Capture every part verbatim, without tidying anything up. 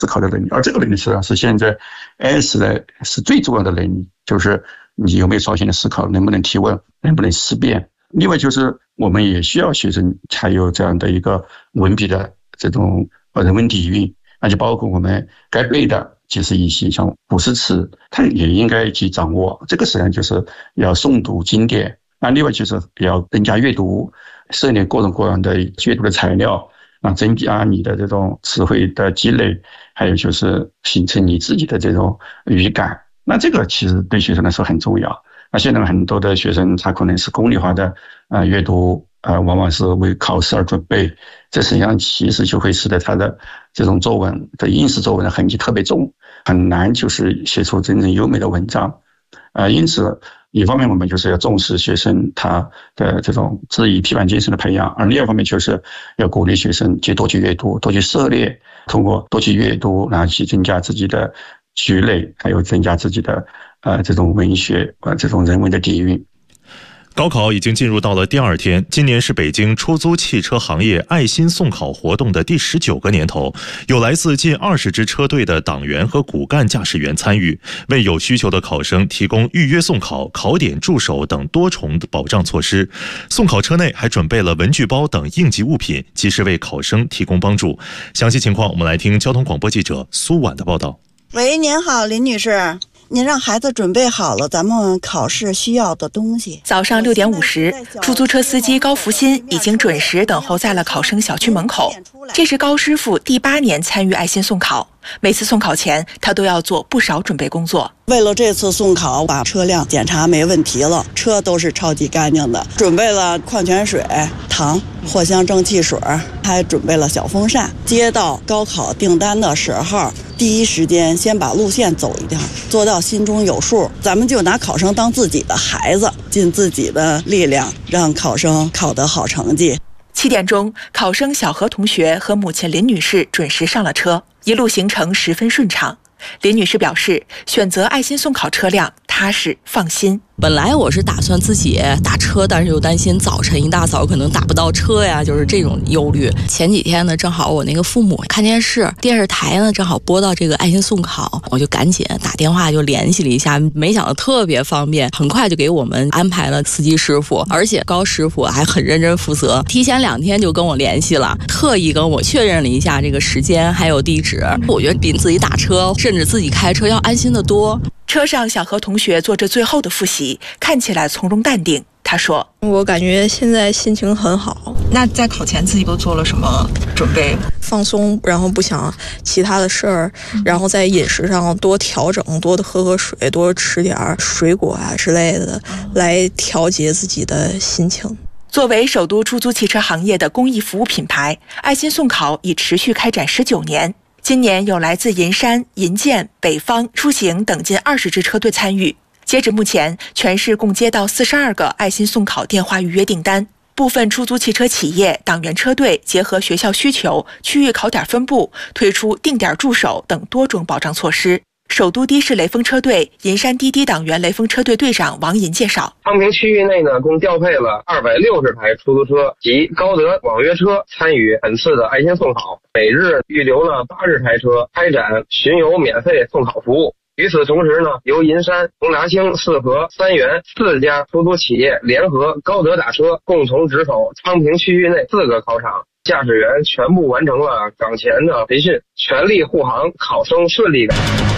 思考的能力，而这个能力实际上是现在 S 的是最重要的能力，就是你有没有创新的思考，能不能提问，能不能思辨。另外就是我们也需要学生才有这样的一个文笔的这种人文底蕴，那就包括我们该背的其实一些像古诗词，它也应该去掌握。这个实际上就是要诵读经典，那另外就是要增加阅读，涉猎各种各样的阅读的材料，啊，增加你的这种词汇的积累，还有就是形成你自己的这种语感。那这个其实对学生来说很重要。那现在很多的学生他可能是功利化的呃阅读，呃往往是为考试而准备，这实际上其实就会使得他的这种作文的应试作文的痕迹特别重，很难就是写出真正优美的文章。呃，因此一方面我们就是要重视学生他的这种质疑批判精神的培养，而另一方面就是要鼓励学生去多去阅读，多去涉猎，通过多去阅读，然后去增加自己的局类，还有增加自己的呃这种文学呃这种人文的底蕴。 高考已经进入到了第二天，今年是北京出租汽车行业爱心送考活动的第十九个年头，有来自近二十支车队的党员和骨干驾驶员参与，为有需求的考生提供预约送考、考点助手等多重保障措施。送考车内还准备了文具包等应急物品，及时为考生提供帮助。详细情况，我们来听交通广播记者苏婉的报道。 喂，您好，林女士。您让孩子准备好了咱们考试需要的东西。 早上六点五十，出租车司机高福新已经准时等候在了考生小区门口。这是高师傅第八年参与爱心送考，每次送考前他都要做不少准备工作。 为了这次送考，把车辆检查没问题了，车都是超级干净的，准备了矿泉水、糖、藿香正气水，还准备了小风扇。接到高考订单的时候，第一时间先把路线走一趟，做到心中有数。咱们就拿考生当自己的孩子，尽自己的力量，让考生考得好成绩。 七点钟，考生小何同学和母亲林女士准时上了车，一路行程十分顺畅。林女士表示，选择爱心送考车辆踏实放心。 本来我是打算自己打车，但是又担心早晨一大早可能打不到车呀，就是这种忧虑。前几天呢，正好我那个父母看电视，电视台呢正好播到这个爱心送考，我就赶紧打电话就联系了一下，没想到特别方便，很快就给我们安排了司机师傅，而且高师傅还很认真负责，提前两天就跟我联系了，特意跟我确认了一下这个时间还有地址。我觉得比自己打车甚至自己开车要安心的多。 车上，小何同学做着最后的复习，看起来从容淡定。他说：“ 我感觉现在心情很好。” 那在考前自己都做了什么准备？ 放松，然后不想其他的事儿，然后在饮食上多调整，多的喝喝水，多吃点水果啊之类的，来调节自己的心情。 作为首都出租汽车行业的公益服务品牌，爱心送考已持续开展十九年。今年有来自银山、银建、北方、出行等近二十支车队参与。截止目前，全市共接到四十二个爱心送考电话预约订单。部分出租汽车企业、党员车队结合学校需求、区域考点分布，推出定点驻守等多种保障措施。首都的士雷锋车队银山滴滴党员雷锋车队队长王银介绍， 昌平区域内呢，共调配了二百六十台出租车及高德网约车参与本次的爱心送考，每日预留了八十台车开展巡游免费送考服务。与此同时呢，由银山、宏达星、四合、三元四家出租企业联合高德打车，共同值守昌平区域内四个考场，驾驶员全部完成了岗前的培训，全力护航考生顺利的。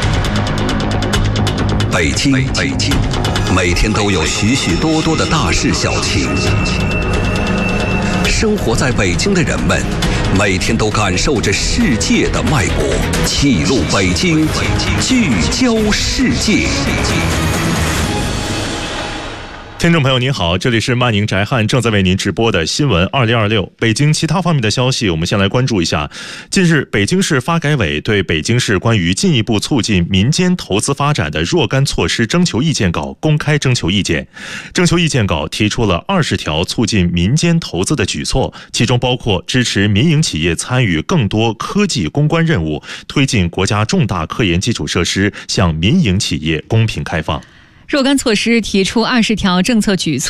北京，北京，每天都有许许多多的大事小情。生活在北京的人们，每天都感受着世界的脉搏，记录北京，聚焦世界。 听众朋友您好，这里是曼宁宅汉正在为您直播的新闻二零二六。北京其他方面的消息，我们先来关注一下。近日，北京市发改委对北京市关于进一步促进民间投资发展的若干措施征求意见稿公开征求意见。征求意见稿提出了二十条促进民间投资的举措，其中包括支持民营企业参与更多科技攻关任务，推进国家重大科研基础设施向民营企业公平开放。 若干措施提出二十条政策举措。